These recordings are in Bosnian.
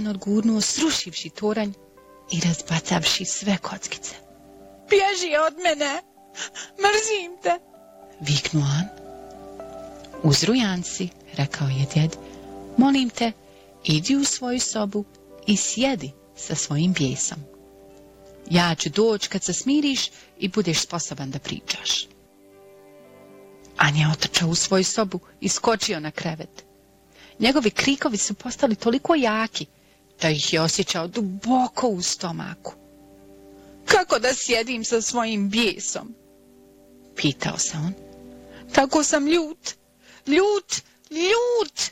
odgurnuo, srušivši toranj i razbacavši sve kockice. Bježi od mene! Mrzim te! Viknuo An. Uzrujan si, rekao je djed, molim te, idi u svoju sobu i sjedi sa svojim bijesom. Ja ću doći kad se smiriš i budeš sposoban da pričaš. An je otrčao u svoju sobu i skočio na krevet. Njegovi krikovi su postali toliko jaki da ih je osjećao duboko u stomaku. Kako da sjedim sa svojim bijesom? Pitao se on. Tako sam ljut. Ljut!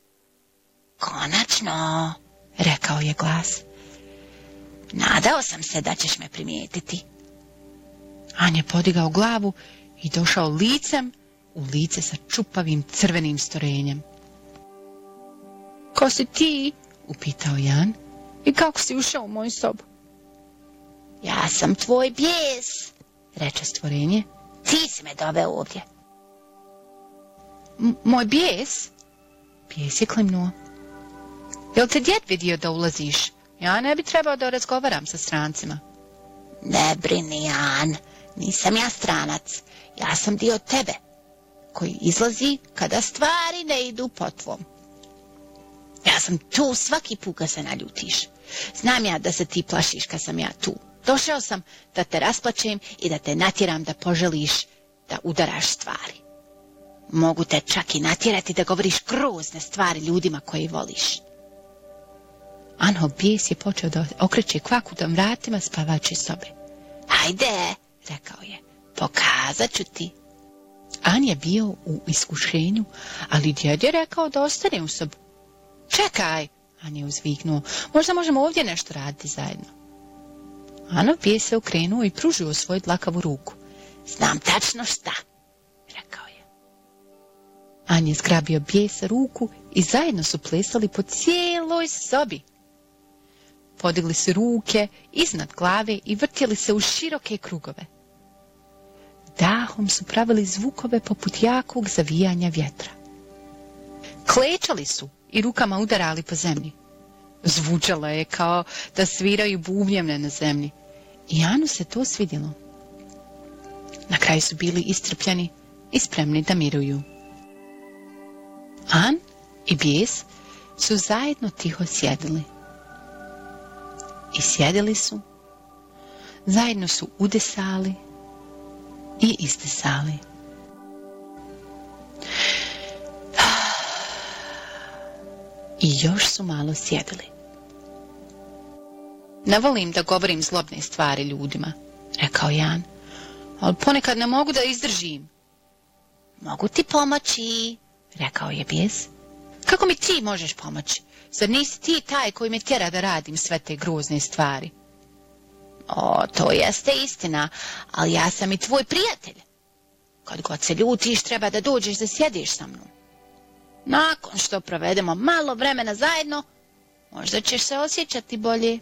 Konačno, rekao je glas. Nadao sam se da ćeš me primijetiti. An je podigao glavu i došao licem u lice sa čupavim crvenim storenjem. Ko si ti? Upitao Jan. I kako si ušao u moju sobu? Ja sam tvoj bijes, reče stvorenje. Ti si me doveo ovdje. Moj bijes? Bijes je klimnuo. Jel te djed vidio da ulaziš? Ja ne bi trebao da razgovaram sa strancima. Ne brini, Jan, nisam ja stranac. Ja sam dio tebe, koji izlazi kada stvari ne idu po tvom. Ja sam tu svaki put kad se naljutiš. Znam ja da se ti plašiš kad sam ja tu. Došao sam da te rasplačem i da te natjeram da poželiš da udaraš stvari. Mogu te čak i natjerati da govoriš grozne stvari ljudima koje voliš. Anhov bijes je počeo da okreće kvakutom vratima spavače sobe. Hajde, rekao je, pokazat ću ti. An je bio u iskušenju, ali djed je rekao da ostane u sobu. Čekaj, An je uzviknuo, možda možemo ovdje nešto raditi zajedno. Anov bijes se okrenuo i pružio svoju dlakavu ruku. Znam tačno šta, rekao je. An je zgrabio bijesa ruku i zajedno su plesali po cijeloj sobi. Podigli su ruke iznad glave i vrtjeli se u široke krugove. Dahom su pravili zvukove poput jakog zavijanja vjetra. Klečali su i rukama udarali po zemlji. Zvučalo je kao da sviraju bubnjevne na zemlji. I Anu se to svidjelo. Na kraju su bili iscrpljeni i spremni da miruju. An i bijes su zajedno tiho sjedili. I sjedili su, zajedno su udesali i izdesali. I još su malo sjedili. Ne volim da govorim zlobne stvari ljudima, rekao Jan, ali ponekad ne mogu da izdržim. Mogu ti pomoći, rekao je bijes. Kako mi ti možeš pomoći? Zar nisi ti taj koji me tjera da radim sve te grozne stvari? O, to jeste istina, ali ja sam i tvoj prijatelj. Kad god se ljutiš, treba da dođeš da sjediš sa mnom. Nakon što provedemo malo vremena zajedno, možda ćeš se osjećati bolje.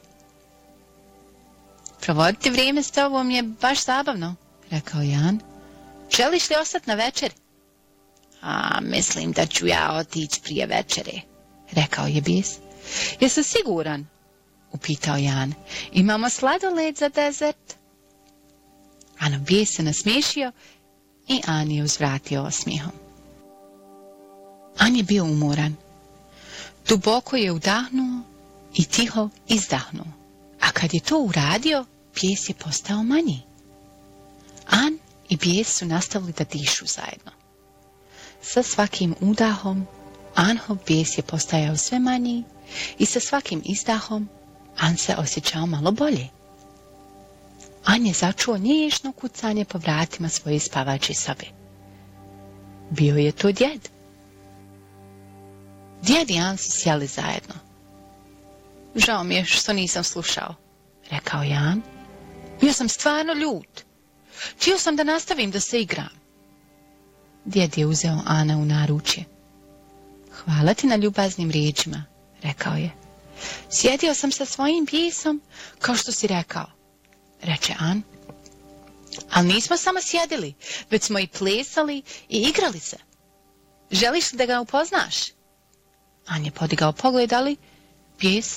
Provoditi vrijeme s tobom je baš zabavno, rekao Jan. Želiš li ostati na večer? Mislim da ću ja otići prije večere, rekao je bijes. Jesi siguran? Upitao Jan. Imamo sladoled za dezert. Anov bijes se nasmiješio i An je uzvratio osmijehom. An je bio umoran. Duboko je udahnuo i tiho izdahnuo. A kad je to uradio, bijes je postao manji. An i bijes su nastavili da dišu zajedno. Sa svakim udahom Anhov bijes je postajao sve manji i sa svakim izdahom An se osjećao malo bolje. An je začuo nježno kucanje po vratima svoje spavače sobe. Bio je to djed. Djed i An su sjeli zajedno. Žao mi je što nisam slušao, rekao Jan. Bio sam stvarno ljut. Htio sam da nastavim da se igram. Djed je uzeo Ana u naručje. Hvala ti na ljubaznim riječima, rekao je. Sjedio sam sa svojim bijesom, kao što si rekao, reče An. Ali nismo samo sjedili, već smo i plesali i igrali se. Želiš li da ga upoznaš? An je podigao pogled, ali bijes